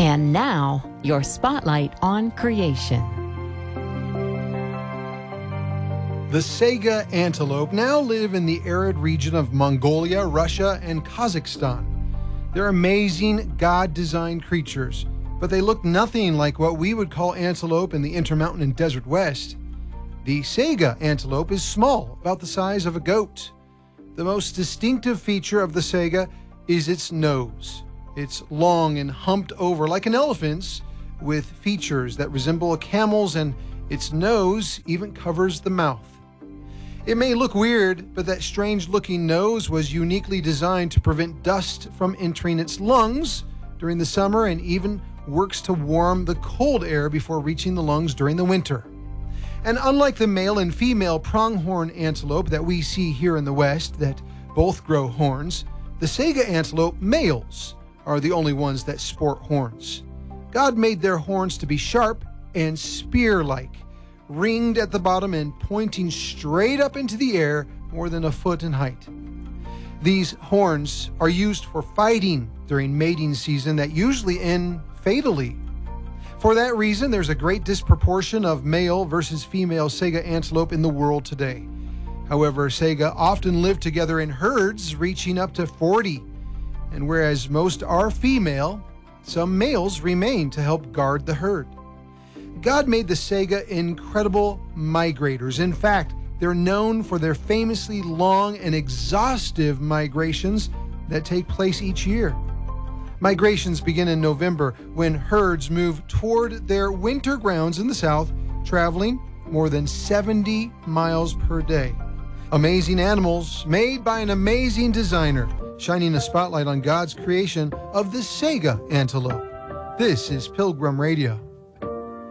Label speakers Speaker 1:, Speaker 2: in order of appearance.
Speaker 1: And now, your spotlight on creation.
Speaker 2: The saiga antelope now live in the arid region of Mongolia, Russia, and Kazakhstan. They're amazing God-designed creatures, but they look nothing like what we would call antelope in the Intermountain and Desert West. The saiga antelope is small, about the size of a goat. The most distinctive feature of the saiga is its nose. It's long and humped over like an elephant's, with features that resemble a camel's, and its nose even covers the mouth. It may look weird, but that strange-looking nose was uniquely designed to prevent dust from entering its lungs during the summer and even works to warm the cold air before reaching the lungs during the winter. And unlike the male and female pronghorn antelope that we see here in the West that both grow horns, the saiga antelope males are the only ones that sport horns. God made their horns to be sharp and spear-like, ringed at the bottom and pointing straight up into the air more than a foot in height. These horns are used for fighting during mating season that usually end fatally. For that reason, there's a great disproportion of male versus female saiga antelope in the world today. However, saiga often live together in herds reaching up to 40, and whereas most are female, some males remain to help guard the herd. God made the saiga incredible migrators. In fact, they're known for their famously long and exhaustive migrations that take place each year. Migrations begin in November when herds move toward their winter grounds in the south, traveling more than 70 miles per day. Amazing animals made by an amazing designer, shining a spotlight on God's creation of the saiga antelope. This is Pilgrim Radio.